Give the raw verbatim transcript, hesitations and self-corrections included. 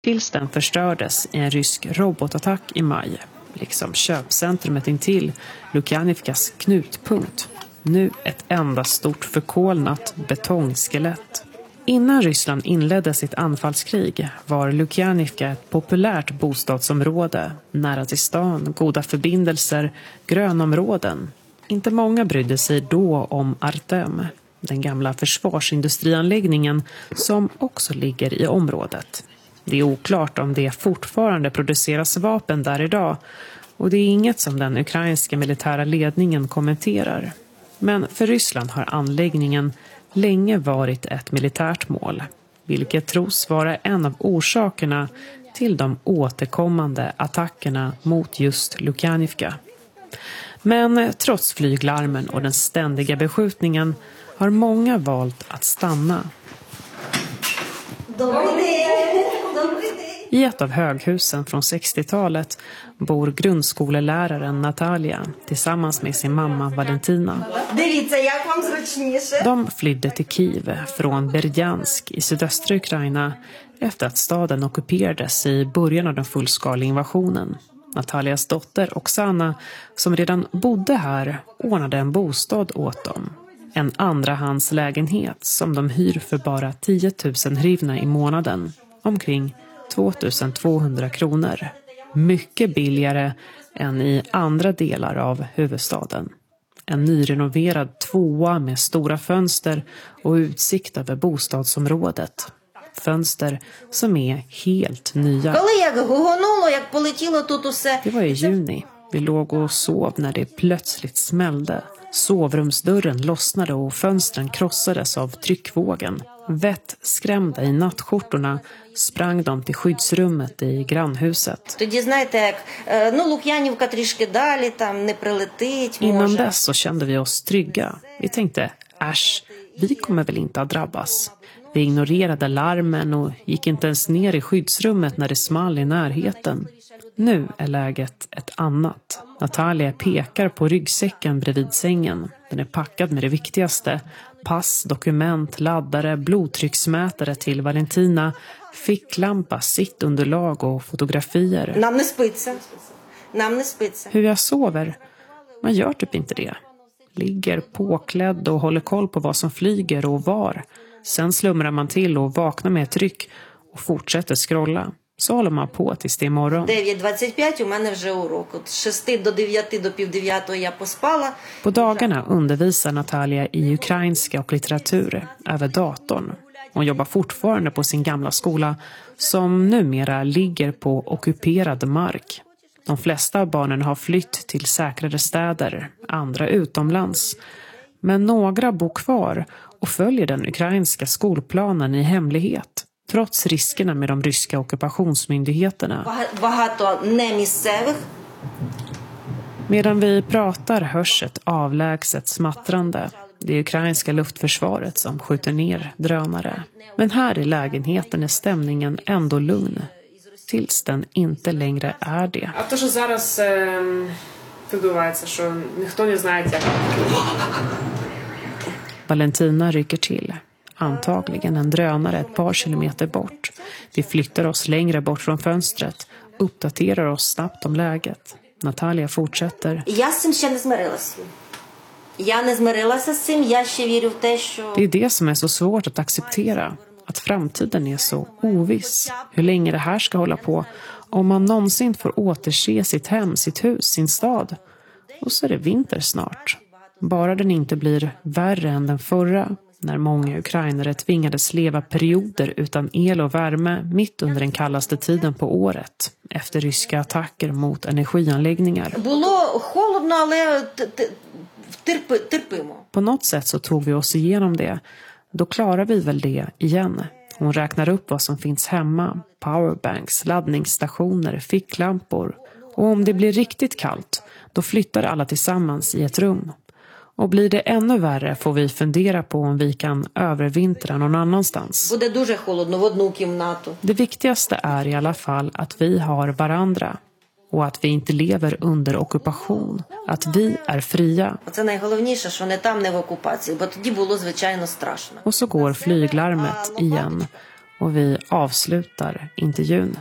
tills den förstördes i en rysk robotattack i maj, liksom köpcentrumet intill Lukjanivkas knutpunkt. Nu ett enda stort förkolnat betongskelett. Innan Ryssland inledde sitt anfallskrig var Lukjanivka ett populärt bostadsområde, nära till stan, goda förbindelser, grönområden. Inte många brydde sig då om Artem, den gamla försvarsindustrianläggningen som också ligger i området. Det är oklart om det fortfarande produceras vapen där idag, och det är inget som den ukrainska militära ledningen kommenterar. Men för Ryssland har anläggningen länge varit ett militärt mål, vilket tros vara en av orsakerna till de återkommande attackerna mot just Lukjanivka. Men trots flyglarmen och den ständiga beskjutningen har många valt att stanna. I ett av höghusen från sextiotalet bor grundskoleläraren Natalia tillsammans med sin mamma Valentina. De flydde till Kiev från Berdjansk i sydöstra Ukraina efter att staden ockuperades i början av den fullskaliga invasionen. Natalias dotter Oksana, som redan bodde här, ordnade en bostad åt dem. En andrahandslägenhet som de hyr för bara tio tusen hryvnia i månaden, omkring tvåtusentvåhundra kronor. Mycket billigare än i andra delar av huvudstaden. En nyrenoverad tvåa med stora fönster och utsikt över bostadsområdet. Fönster som är helt nya. Det var i juni. Vi låg och sov när det plötsligt smällde. Sovrumsdörren lossnade och fönstren krossades av tryckvågen. Vett skrämda i nattskjortorna sprang de till skyddsrummet i grannhuset. Innan dess så kände vi oss trygga. Vi tänkte, äsch, vi kommer väl inte att drabbas. Vi ignorerade larmen och gick inte ens ner i skyddsrummet när det small i närheten. Nu är läget ett annat. Natalia pekar på ryggsäcken bredvid sängen. Den är packad med det viktigaste. Pass, dokument, laddare, blodtrycksmätare till Valentina, ficklampa, sittunderlag och fotografier. Hur jag sover? Man gör typ inte det. Ligger påklädd och håller koll på vad som flyger och var. Sen slumrar man till och vaknar med ett tryck och fortsätter scrolla. Så håller man på tills det är morgon. På dagarna undervisar Natalia i ukrainska och litteratur över datorn. Hon jobbar fortfarande på sin gamla skola som numera ligger på ockuperad mark. De flesta av barnen har flytt till säkrare städer, andra utomlands. Men några bor kvar och följer den ukrainska skolplanen i hemlighet. Trots riskerna med de ryska ockupationsmyndigheterna. Medan vi pratar hörs ett avlägset smattrande. Det är ukrainska luftförsvaret som skjuter ner drönare. Men här i lägenheten är stämningen ändå lugn. Tills den inte längre är det. Valentina rycker till. Antagligen en drönare ett par kilometer bort. Vi flyttar oss längre bort från fönstret. Uppdaterar oss snabbt om läget. Natalia fortsätter. Det är det som är så svårt att acceptera. Att framtiden är så oviss. Hur länge det här ska hålla på. Om man någonsin får återse sitt hem, sitt hus, sin stad. Och så är det vinter snart. Bara den inte blir värre än den förra. När många ukrainare tvingades leva perioder utan el och värme mitt under den kallaste tiden på året. Efter ryska attacker mot energianläggningar. På något sätt så tog vi oss igenom det. Då klarar vi väl det igen. Hon räknar upp vad som finns hemma. Powerbanks, laddningsstationer, ficklampor. Och om det blir riktigt kallt, då flyttar alla tillsammans i ett rum. Och blir det ännu värre får vi fundera på om vi kan övervintra någon annanstans. Det viktigaste är i alla fall att vi har varandra. Och att vi inte lever under ockupation. Att vi är fria. Och så går flyglarmet igen. och vi avslutar intervjun